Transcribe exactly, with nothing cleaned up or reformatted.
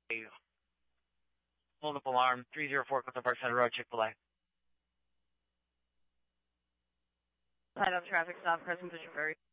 hold up alarm, three oh four Clifton Park Center Road, Chick-fil-A. Tied up traffic stop, Crescent Bishop Ferry.